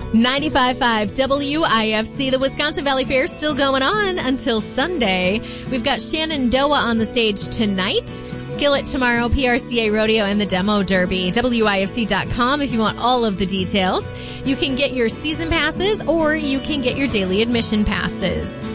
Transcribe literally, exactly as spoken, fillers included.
ninety-five point five W I F C. The Wisconsin Valley Fair is still going on until Sunday. We've got Shenandoah on the stage tonight, Skillet tomorrow, P R C A Rodeo, and the Demo Derby. W I F C dot com if you want all of the details. You can get your season passes or you can get your daily admission passes.